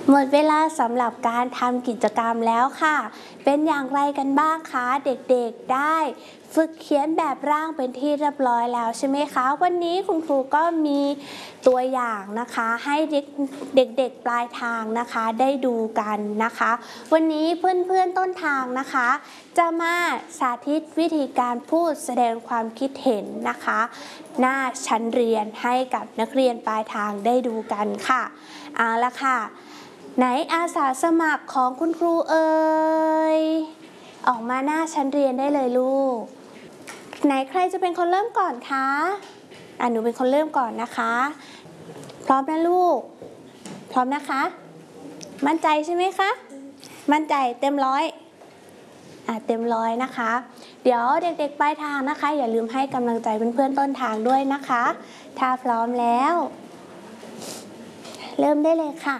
หมดเวลาสำหรับการทำกิจกรรมแล้วค่ะเป็นอย่างไรกันบ้างคะเด็กๆได้ฝึกเขียนแบบร่างเป็นที่เรียบร้อยแล้วใช่ไหมคะวันนี้คุณครูก็มีตัวอย่างนะคะให้เด็กๆปลายทางนะคะได้ดูกันนะคะวันนี้เพื่อนๆต้นทางนะคะจะมาสาธิตวิธีการพูดแสดงความคิดเห็นนะคะหน้าชั้นเรียนให้กับนักเรียนปลายทางได้ดูกันค่ะเอาละค่ะไหนอาสาสมัครของคุณครูเอ่ยออกมาหน้าชั้นเรียนได้เลยลูกไหนใครจะเป็นคนเริ่มก่อนคะหนูเป็นคนเริ่มก่อนนะคะพร้อมนะลูกพร้อมนะคะมั่นใจใช่ไหมคะมั่นใจเต็มร้อยเต็มร้อยนะคะเดี๋ยวเด็กๆปลายทางนะคะอย่าลืมให้กำลังใจเพื่อนๆต้นทางด้วยนะคะถ้าพร้อมแล้วเริ่มได้เลยค่ะ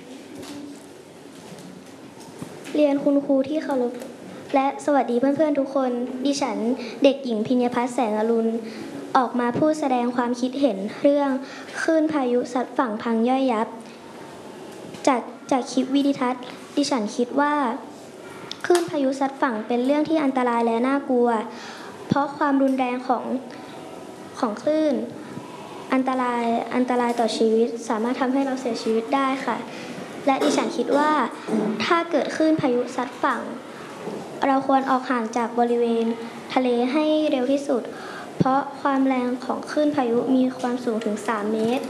เรียนคุณครูที่เคารพและสวัสดีเพื่อนๆทุกคนดิฉันเด็กหญิงพิญญพัฒน์แสงอรุณออกมาพูดแสดงความคิดเห็นเรื่องคลื่นพายุซัดฝั่งพังย่อยยับจากคลิปวิดีทัศน์ดิฉันคิดว่าคลื่นพายุซัดฝั่งเป็นเรื่องที่อันตรายและน่ากลัวเพราะความรุนแรงของคลื่นอันตรายต่อชีวิตสามารถทำให้เราเสียชีวิตได้ค่ะและดิฉันคิดว่าถ้าเกิดคลื่นพายุซัดฝั่งเราควรออกห่างจากบริเวณทะเลให้เร็วที่สุดเพราะความแรงของคลื่นพายุมีความสูงถึง3 เมตร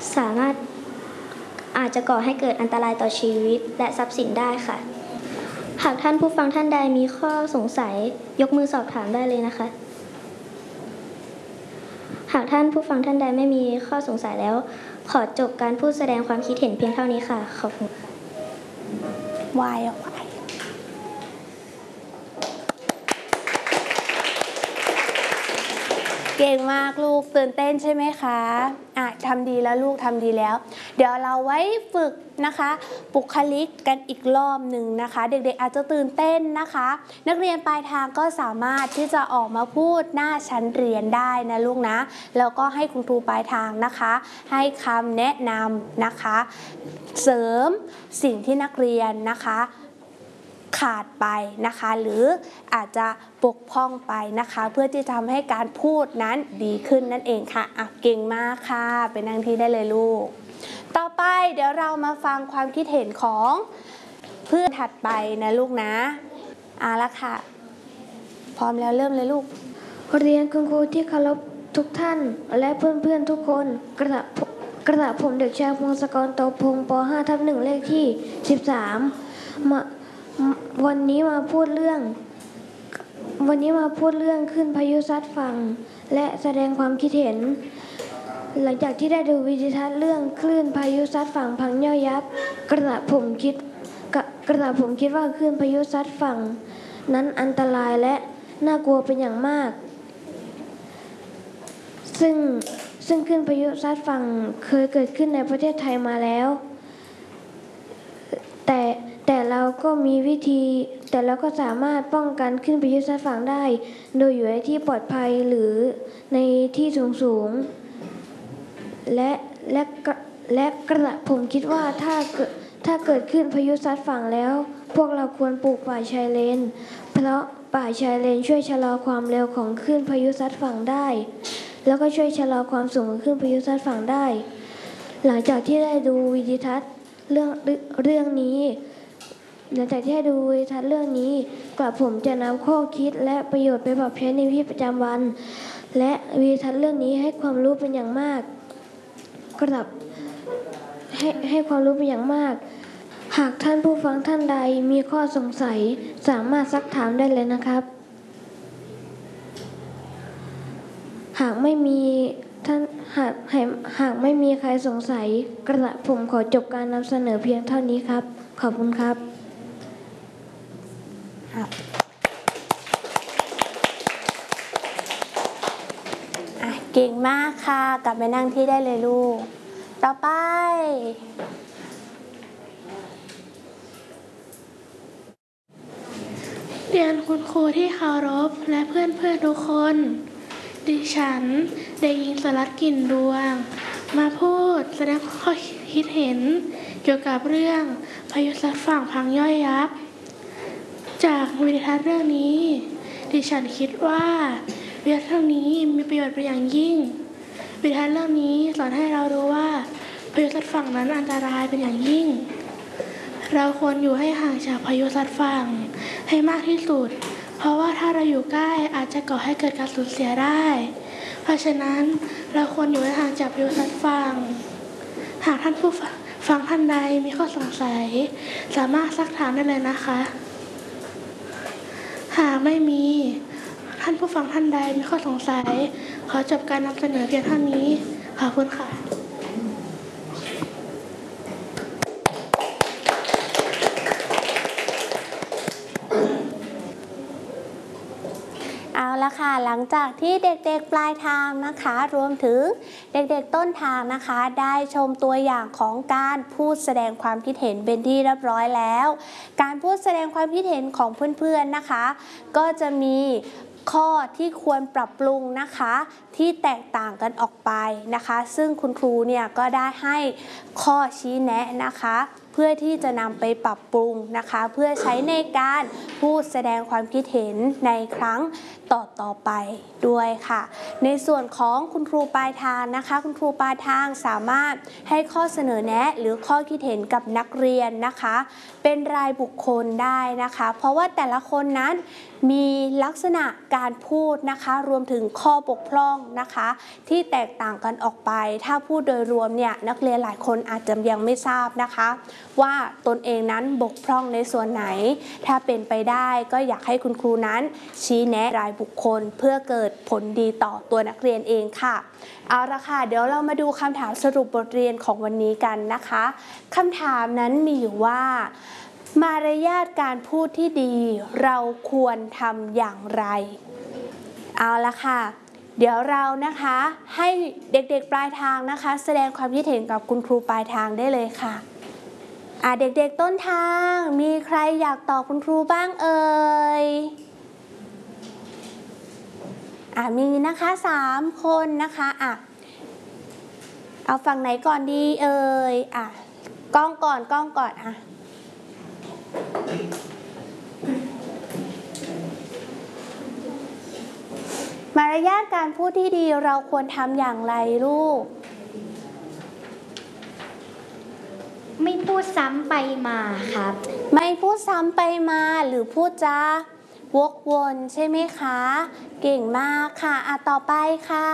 อาจจะก่อให้เกิดอันตรายต่อชีวิตและทรัพย์สินได้ค่ะหากท่านผู้ฟังท่านใดมีข้อสงสัยยกมือสอบถามได้เลยนะคะหากท่านผู้ฟังท่านใดไม่มีข้อสงสัยแล้วขอจบการพูดแสดงความคิดเห็นเพียงเท่านี้ค่ะขอบคุณวายเอาไว้เก่งมากลูกตื่นเต้นใช่ไหมคะทำดีแล้วลูกทำดีแล้วเดี๋ยวเราไว้ฝึกนะคะบุคลิกกันอีกรอบหนึ่งนะคะเด็กๆอาจจะตื่นเต้นนะคะนักเรียนปลายทางก็สามารถที่จะออกมาพูดหน้าชั้นเรียนได้นะลูกนะแล้วก็ให้คุณครูปลายทางนะคะให้คำแนะนำนะคะเสริมสิ่งที่นักเรียนนะคะขาดไปนะคะหรืออาจจะบกพร่องไปนะคะเพื่อที่จะทำให้การพูดนั้นดีขึ้นนั่นเองค่ะเก่งมากค่ะไปนั่งที่ได้เลยลูกต่อไปเดี๋ยวเรามาฟังความคิดเห็นของเพื่อนถัดไปนะลูกนะละค่ะพร้อมแล้วเริ่มเลยลูกเรียนคุณครูที่เคารพทุกท่านและเพื่อนๆทุกคนกระผมเด็กชายพงศกรโตพงศ์ป .5/1 เลขที่13วันนี้มาพูดเรื่องขึ้นพายุซัดฝั่งและแสดงความคิดเห็นหลังจากที่ได้ดูวิดีทัศน์เรื่องคลื่นพายุซัดฝั่งพังย่อยยับกระผมคิดว่าคลื่นพายุซัดฝั่งนั้นอันตรายและน่ากลัวเป็นอย่างมากซึ่งคลื่นพายุซัดฝั่งเคยเกิดขึ้นในประเทศไทยมาแล้วแต่เราก็สามารถป้องกันคลื่นพายุซัดฝั่งได้โดยอยู่ในที่ปลอดภัยหรือในที่สูงและกระผมคิดว่าถ้าเกิดขึ้นพายุซัดฝั่งแล้วพวกเราควรปลูกป่าชายเลนเพราะป่าชายเลนช่วยชะลอความเร็วของคลื่นพายุซัดฝั่งได้แล้วก็ช่วยชะลอความสูงของคลื่นพายุซัดฝั่งได้หลังจากที่ได้ดูวิดีทัศน์เรื่องนี้กระผมจะนำข้อคิดและประโยชน์ไปปรับใช้ในชีวิตประจำวันและวิดีทัศน์เรื่องนี้ให้ความรู้เป็นอย่างมากให้ความรู้เป็นอย่างมากหากท่านผู้ฟังท่านใดมีข้อสงสัยสามารถซักถามได้เลยนะครับหากไม่มีใครสงสัยกระผมขอจบการนำเสนอเพียงเท่านี้ครับขอบคุณครับเก่งมากค่ะกลับไปนั่งที่ได้เลยลูกต่อไปเรียนคุณครูที่เคารพและเพื่อนๆทุกคนดิฉันเด็กหญิงสรัตน์กลิ่นดวงมาพูดแสดงข้อคิดเห็นเกี่ยวกับเรื่องพายุซัดฝั่งพังย่อยยับจากวิดีทัศน์เรื่องนี้ดิฉันคิดว่าวิดีทัศน์เรื่องนี้มีประโยชน์เป็นอย่างยิ่งวิดีทัศน์เรื่องนี้สอนให้เรารู้ว่าพายุซัดฝั่งนั้นอันตรายเป็นอย่างยิ่งเราควรอยู่ให้ห่างจากพายุซัดฝั่งให้มากที่สุดเพราะว่าถ้าเราอยู่ใกล้อาจจะก่อให้เกิดการสูญเสียได้เพราะฉะนั้นเราควรอยู่ให้ห่างจากพายุซัดฝั่งหากท่านผู้ฟังท่านใดมีข้อสงสัยสามารถซักถามได้เลยนะคะหากไม่มีท่านผู้ฟังท่านใดมีข้อสงสัยขอจบการนำเสนอเพียงเท่านี้ขอบคุณค่ะเอาละค่ะหลังจากที่เด็กๆปลายทางนะคะรวมถึงเด็กๆต้นทางนะคะได้ชมตัวอย่างของการพูดแสดงความคิดเห็นเป็นที่เรียบร้อยแล้วการพูดแสดงความคิดเห็นของเพื่อนๆนะคะก็จะมีข้อที่ควรปรับปรุงนะคะที่แตกต่างกันออกไปนะคะซึ่งคุณครูเนี่ยก็ได้ให้ข้อชี้แนะนะคะเพื่อที่จะนำไปปรับปรุงนะคะเพื่อใช้ในการพูดแสดงความคิดเห็นในครั้งต่อไปด้วยค่ะในส่วนของคุณครูปลายทางนะคะคุณครูปลายทางสามารถให้ข้อเสนอแนะหรือข้อคิดเห็นกับนักเรียนนะคะเป็นรายบุคคลได้นะคะเพราะว่าแต่ละคนนั้นมีลักษณะการพูดนะคะรวมถึงข้อบกพร่องนะคะที่แตกต่างกันออกไปถ้าพูดโดยรวมเนี่ยนักเรียนหลายคนอาจจะยังไม่ทราบนะคะว่าตนเองนั้นบกพร่องในส่วนไหนถ้าเป็นไปได้ก็อยากให้คุณครูนั้นชี้แนะรายบุคคลเพื่อเกิดผลดีต่อตัวนักเรียนเองค่ะเอาละค่ะเดี๋ยวเรามาดูคำถามสรุปบทเรียนของวันนี้กันนะคะคำถามนั้นมีอยู่ว่ามารยาทการพูดที่ดีเราควรทำอย่างไรเอาละค่ะเดี๋ยวเรานะคะให้เด็กๆปลายทางนะคะแสดงความคิดเห็นกับคุณครูปลายทางได้เลยค่ะเด็กๆต้นทางมีใครอยากตอบคุณครูบ้างเอ่ยมีนะคะ3 คนนะคะเอาฝั่งไหนก่อนดีเอ่ยกล้องก่อนมารยาทการพูดที่ดีเราควรทำอย่างไรลูกไม่พูดซ้ำไปมาครับไม่พูดซ้ำไปมาหรือพูดจาวกวนใช่ไหมคะเก่งมากค่ะต่อไปค่ะ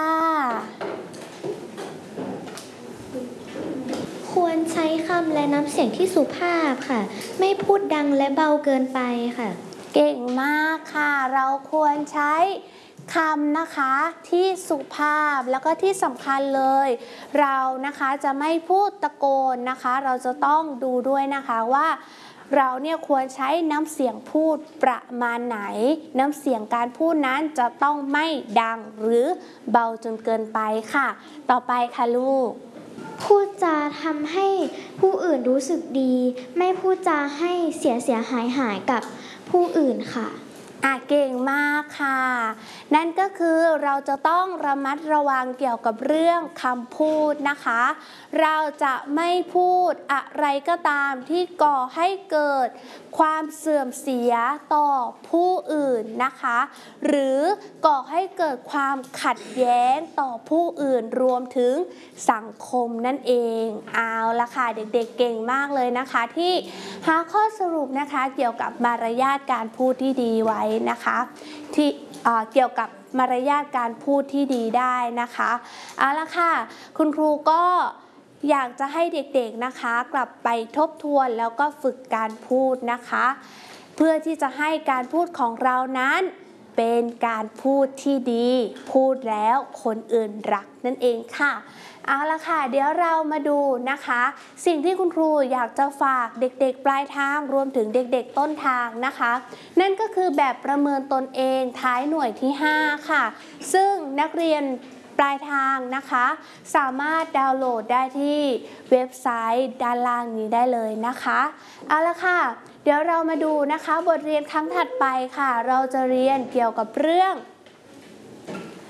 ควรใช้คำและน้ำเสียงที่สุภาพค่ะไม่พูดดังและเบาเกินไปค่ะเก่งมากค่ะเราควรใช้คำนะคะที่สุภาพแล้วก็ที่สำคัญเลยเรานะคะจะไม่พูดตะโกนนะคะเราจะต้องดูด้วยนะคะว่าเราเนี่ยควรใช้น้ำเสียงพูดประมาณไหนน้ำเสียงการพูดนั้นจะต้องไม่ดังหรือเบาจนเกินไปค่ะต่อไปค่ะลูกพูดจาทำให้ผู้อื่นรู้สึกดีไม่พูดจาให้เสียหายกับผู้อื่นค่ะเก่งมากค่ะนั่นก็คือเราจะต้องระมัดระวังเกี่ยวกับเรื่องคำพูดนะคะเราจะไม่พูดอะไรก็ตามที่ก่อให้เกิดความเสื่อมเสียต่อผู้อื่นนะคะหรือก่อให้เกิดความขัดแย้งต่อผู้อื่นรวมถึงสังคมนั่นเองเอาละค่ะเด็กๆเก่งมากเลยนะคะที่หาข้อสรุปนะคะเกี่ยวกับมารยาทการพูดที่ดีไว้นะคะที่เกี่ยวกับมารยาทการพูดที่ดีได้นะคะเอาละค่ะคุณครูก็อยากจะให้เด็กๆนะคะกลับไปทบทวนแล้วก็ฝึกการพูดนะคะเพื่อที่จะให้การพูดของเรานั้นเป็นการพูดที่ดีพูดแล้วคนอื่นรักนั่นเองค่ะเอาละค่ะเดี๋ยวเรามาดูนะคะสิ่งที่คุณครูอยากจะฝากเด็กๆปลายทางรวมถึงเด็กๆต้นทางนะคะนั่นก็คือแบบประเมินตนเองท้ายหน่วยที่5ค่ะซึ่งนักเรียนปลายทางนะคะสามารถดาวน์โหลดได้ที่เว็บไซต์ด้านล่างนี้ได้เลยนะคะเอาละค่ะเดี๋ยวเรามาดูนะคะบทเรียนครั้งถัดไปค่ะเราจะเรียนเกี่ยวกับเรื่อง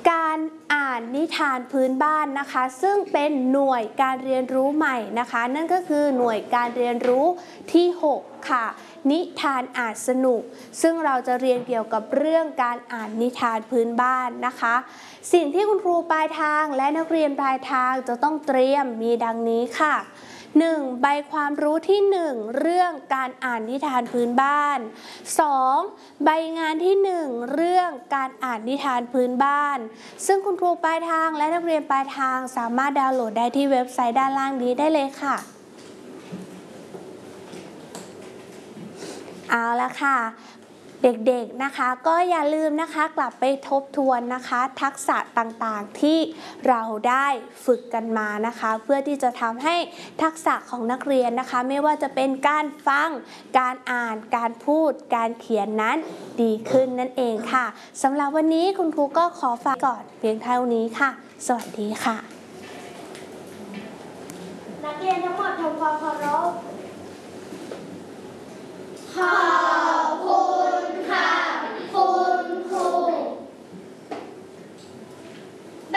การอ่านนิทานพื้นบ้านนะคะซึ่งเป็นหน่วยการเรียนรู้ใหม่นะคะนั่นก็คือหน่วยการเรียนรู้ที่6ค่ะนิทานอ่านสนุกซึ่งเราจะเรียนเกี่ยวกับเรื่องการอ่านนิทานพื้นบ้านนะคะสิ่งที่คุณครูปลายทางและนักเรียนปลายทางจะต้องเตรียมมีดังนี้ค่ะ 1. ใบความรู้ที่ 1 เรื่องการอ่านนิทานพื้นบ้าน 2. ใบงานที่ 1 เรื่องการอ่านนิทานพื้นบ้านซึ่งคุณครูปลายทางและนักเรียนปลายทางสามารถดาวน์โหลดได้ที่เว็บไซต์ด้านล่างนี้ได้เลยค่ะเอาละค่ะเด็กๆนะคะก็อย่าลืมนะคะกลับไปทบทวนนะคะทักษะต่างๆที่เราได้ฝึกกันมานะคะเพื่อที่จะทำให้ทักษะของนักเรียนนะคะไม่ว่าจะเป็นการฟังการอ่านการพูดการเขียนนั้นดีขึ้นนั่นเองค่ะสำหรับวันนี้คุณครูก็ขอฝากก่อนเพียงเท่านี้ค่ะสวัสดีค่ะนักเรียนทั้งหมดทำความเคารพ